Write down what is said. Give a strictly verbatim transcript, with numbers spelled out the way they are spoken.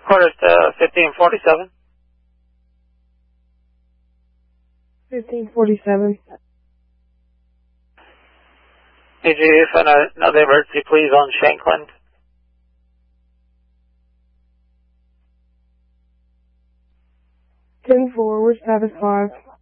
Quarters to fifteen forty-seven. fifteen forty-seven. Did you send another emergency, please, on Shanklin? ten forward, status five.